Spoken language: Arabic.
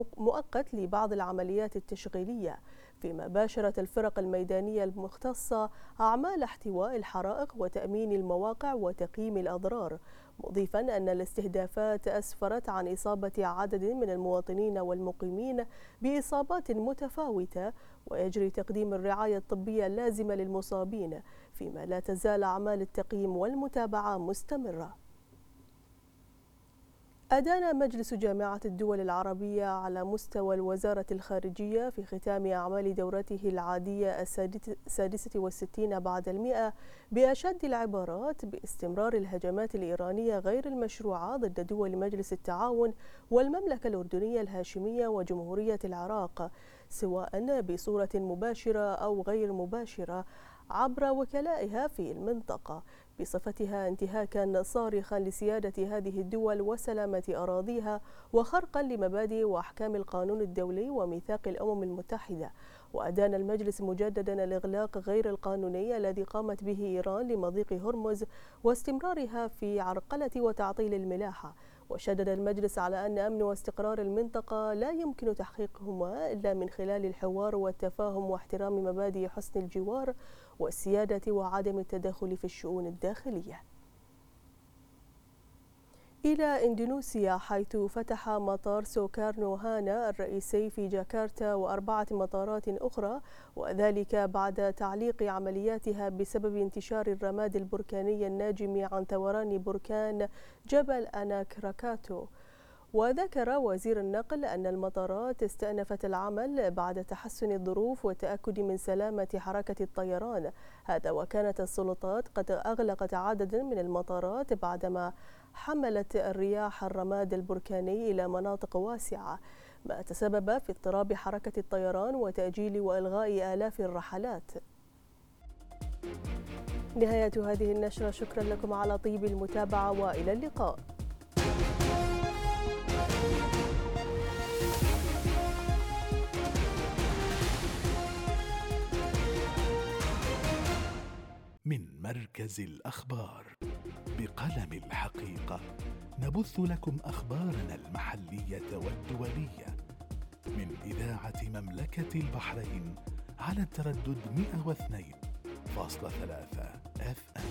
مؤقت لبعض العمليات التشغيلية، فيما باشرت الفرق الميدانية المختصة أعمال احتواء الحرائق وتأمين المواقع وتقييم الأضرار، مضيفا أن الاستهدافات أسفرت عن إصابة عدد من المواطنين والمقيمين بإصابات متفاوتة، ويجري تقديم الرعاية الطبية اللازمة للمصابين، فيما لا تزال أعمال التقييم والمتابعة مستمرة. أدان مجلس جامعة الدول العربية على مستوى الوزارة الخارجية في ختام أعمال دورته العادية السادسة والستين بعد المئة بأشد العبارات باستمرار الهجمات الإيرانية غير المشروعة ضد دول مجلس التعاون والمملكة الأردنية الهاشمية وجمهورية العراق، سواء بصورة مباشرة أو غير مباشرة عبر وكلائها في المنطقة، بصفتها انتهاكا صارخا لسيادة هذه الدول وسلامة أراضيها وخرقا لمبادئ وأحكام القانون الدولي وميثاق الأمم المتحدة. وأدان المجلس مجددا الإغلاق غير القانوني الذي قامت به إيران لمضيق هرمز واستمرارها في عرقلة وتعطيل الملاحة، وشدد المجلس على أن أمن واستقرار المنطقة لا يمكن تحقيقهما إلا من خلال الحوار والتفاهم واحترام مبادئ حسن الجوار والسيادة وعدم التدخل في الشؤون الداخلية. إلى إندونيسيا، حيث فتح مطار سوكارنو هانا الرئيسي في جاكرتا وأربعة مطارات أخرى، وذلك بعد تعليق عملياتها بسبب انتشار الرماد البركاني الناجم عن ثوران بركان جبل أنا كراكاتو. وذكر وزير النقل أن المطارات استأنفت العمل بعد تحسن الظروف والتأكد من سلامة حركة الطيران، هذا وكانت السلطات قد أغلقت عددا من المطارات بعدما حملت الرياح الرماد البركاني إلى مناطق واسعة، ما تسبب في اضطراب حركة الطيران وتأجيل وإلغاء آلاف الرحلات. نهاية هذه النشرة، شكرا لكم على طيب المتابعة وإلى اللقاء. من مركز الأخبار بقلم الحقيقة، نبث لكم أخبارنا المحلية والدولية من إذاعة مملكة البحرين على التردد 102.3 FM.